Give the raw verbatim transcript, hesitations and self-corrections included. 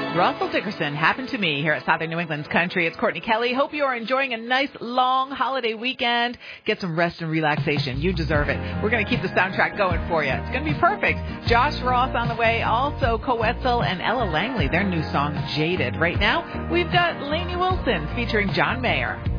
Russell Dickerson, Happened to Me here at Southern New England's Country. It's Courtney Kelly. Hope you are enjoying a nice long holiday weekend. Get some rest and relaxation. You deserve it. We're going to keep the soundtrack going for you. It's going to be perfect. Josh Ross on the way. Also, Coetzel and Ella Langley, their new song, Jaded. Right now, we've got Lainey Wilson featuring John Mayer.